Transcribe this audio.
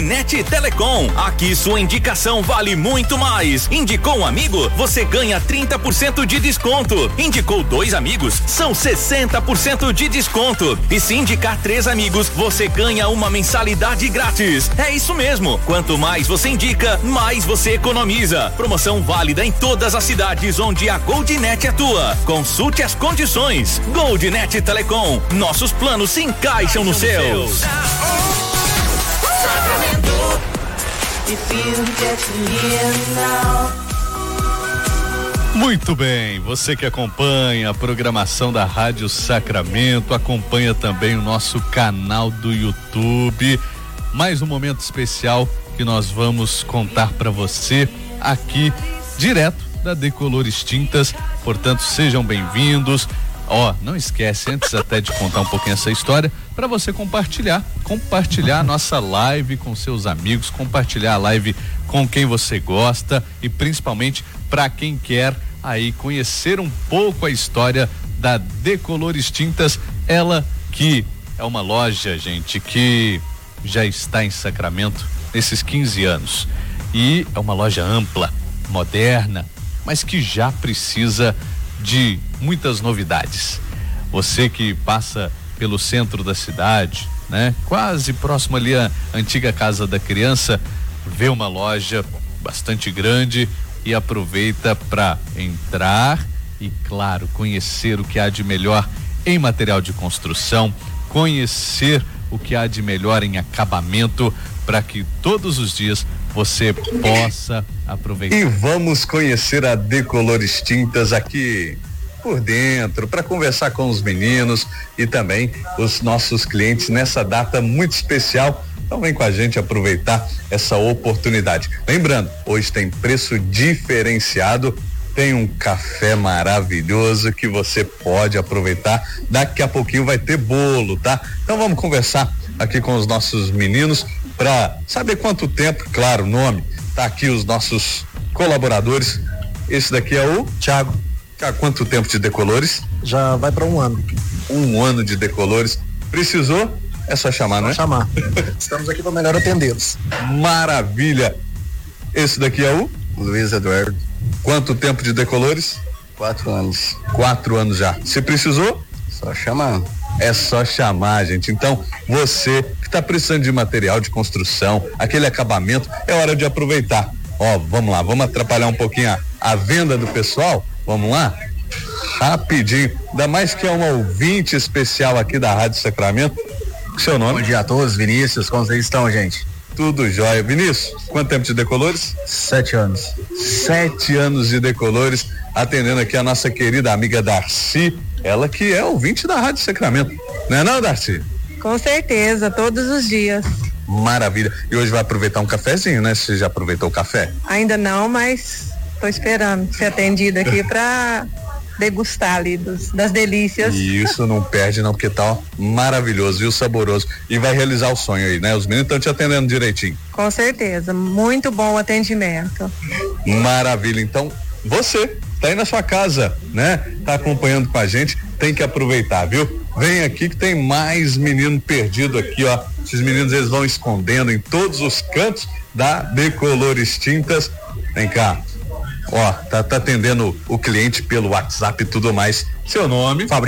Goldnet Telecom. Aqui sua indicação vale muito mais. Indicou um amigo, você ganha 30% de desconto. Indicou 2 amigos, são 60% de desconto. E se indicar 3 amigos, você ganha uma mensalidade grátis. É isso mesmo. Quanto mais você indica, mais você economiza. Promoção válida em todas as cidades onde a Goldnet atua. Consulte as condições. Goldnet Telecom. Nossos planos se encaixam nos seus. Muito bem, você que acompanha a programação da Rádio Sacramento, acompanha também o nosso canal do YouTube. Mais um momento especial que nós vamos contar para você aqui, direto da Decolores Tintas. Portanto, sejam bem-vindos. Não esquece, antes até de contar um pouquinho essa história, para você compartilhar a nossa live com seus amigos, compartilhar a live com quem você gosta e principalmente para quem quer aí conhecer um pouco a história da Decolores Tintas, ela que é uma loja, gente, que já está em Sacramento nesses 15 anos e é uma loja ampla, moderna, mas que já precisa de muitas novidades. Você que passa pelo centro da cidade, né? Quase próximo ali à antiga Casa da Criança, vê uma loja bastante grande e aproveita para entrar e, claro, conhecer o que há de melhor em material de construção, conhecer o que há de melhor em acabamento, para que todos os dias você possa aproveitar. E vamos conhecer a Decolores Tintas aqui por dentro, para conversar com os meninos e também os nossos clientes nessa data muito especial. Então vem com a gente aproveitar essa oportunidade. Lembrando, hoje tem preço diferenciado, tem um café maravilhoso que você pode aproveitar. Daqui a pouquinho vai ter bolo, tá? Então vamos conversar aqui com os nossos meninos para saber quanto tempo, claro, o nome, tá aqui os nossos colaboradores. Esse daqui é o Thiago. Thiago, quanto tempo de Decolores? Já vai para 1 ano. 1 ano de Decolores. Precisou? É só chamar, né? Chamar. Estamos aqui para melhor atendê-los. Maravilha. Esse daqui é o Luiz Eduardo. Quanto tempo de Decolores? 4 anos. 4 anos já. Se precisou? Só chamar. É só chamar, gente. Então, você que está precisando de material de construção, aquele acabamento, é hora de aproveitar. Vamos lá, vamos atrapalhar um pouquinho a venda do pessoal? Vamos lá? Rapidinho. Ainda mais que é uma ouvinte especial aqui da Rádio Sacramento. Seu nome? Bom dia a todos, Vinícius. Como vocês estão, gente? Tudo jóia. Vinícius, quanto tempo de Decolores? 7 anos. 7 anos de Decolores, atendendo aqui a nossa querida amiga Darcy, ela que é ouvinte da Rádio Sacramento. Não é não, Darcy? Com certeza, todos os dias. Maravilha. E hoje vai aproveitar um cafezinho, né? Você já aproveitou o café? Ainda não, mas tô esperando ser atendida aqui pra degustar ali das delícias. Isso, não perde não, porque tá maravilhoso, viu? Saboroso. E vai realizar o sonho aí, né? Os meninos estão te atendendo direitinho. Com certeza, muito bom o atendimento. Maravilha. Então, você tá aí na sua casa, né? Tá acompanhando com a gente, tem que aproveitar, viu? Vem aqui que tem mais menino perdido aqui, ó. Esses meninos, eles vão escondendo em todos os cantos da Decolores Tintas. Vem cá. Tá atendendo o cliente pelo WhatsApp e tudo mais. Seu nome?